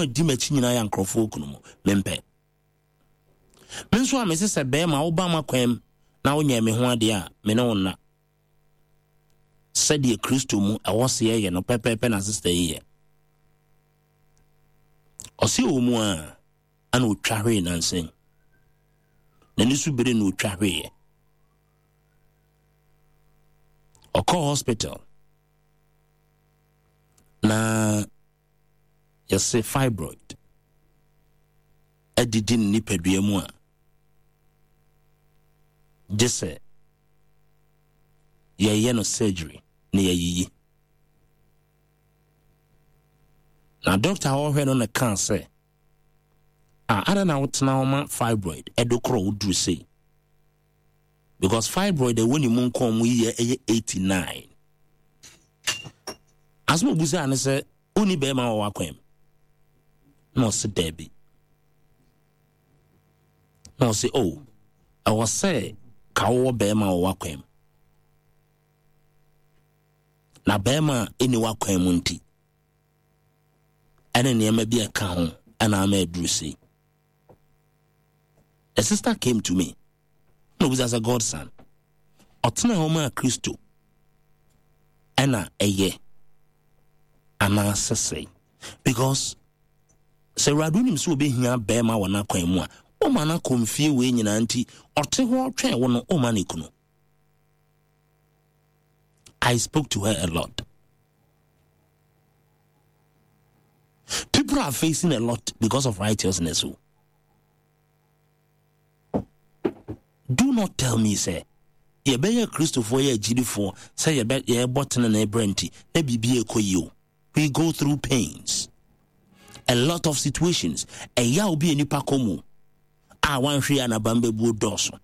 a di machi nyina ya nkrofo kunu mu mempe menso a mese se be ma wo ba makwam na wonya me ho ade a me ne wonna said ye Christo mu awose ye no pepepe na sister ye osi omu a ana otwahwe nansen na nisu bere no otwahwe ye oko hospital na yase fibroid adidi ni pedua mu a jese ye no surgery na ye na doctor ho hwe no na kan say ada na wotena oma fibroid edokro wudru say because fibroid when you mun kom ye 89 asmo buza na say oni be ma wa kwem no se debi no say oh I was say ka wo be ma wa kwem na bema eni wakwan mu nti ene niema bi aka ho ana ama adrusi. A sister came to me no was as a godson otena homa Kristo ana eye ana sese because se radunim so obehia bema wona kwan mu a o mana konfie we nyina nti ote ho twen wo no o mana kuno. I spoke to her a lot. People are facing a lot because of righteousness. Do not tell me, say, ye be a Christopher, ye GD4, say ye bet ye button and a brenty, ne be a koyo. We go through pains. A lot of situations. A ya will be a nipakomu. I want free and a bambe wood dorsal.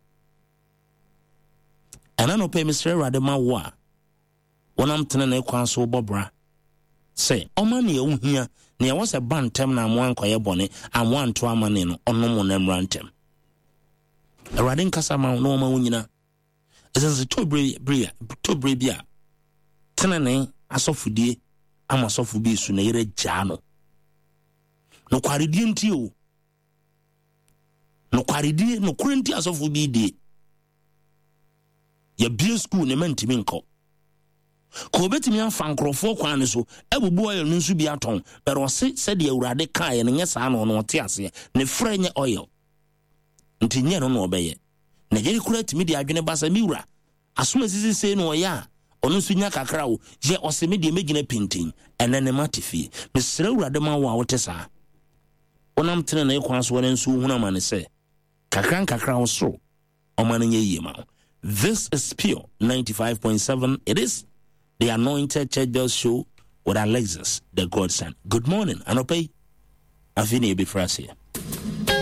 And I no pay Mr. Radema wa. When I'm telling a council Bobra, say, oh man, you here, near was a bantam na one quiet bonnet, and one to a man in on no more than rantem. A riding Casama no monina. As a to bria. Tenane, a sofudi, I'm a sofubi sunere jano. No quaridian to you. No quaridi, no current as of would be. Your beer school, ne meant to me. Ko betimi afa nkrofo kwan so ebubu oil nsu bi aton but o said the urade kai ne nya sa no te ase ne frɛ nya oil nti nya no no obeye na yeri kura timi de adwene basa miwura asoma sisi se no ya ono nsu nya kakra wo je o se me de megina pintin ene ne matefi me sra urade ma wo a wote sa onam tene na ekwan so ne nsu huna ma ne se kakra wo so o ma ne nya yie ma. This is Pure 95.7. It is the Anointed Church Bell Show with Alexis, the Godson. Good morning, Anope. Afini Bifrasia.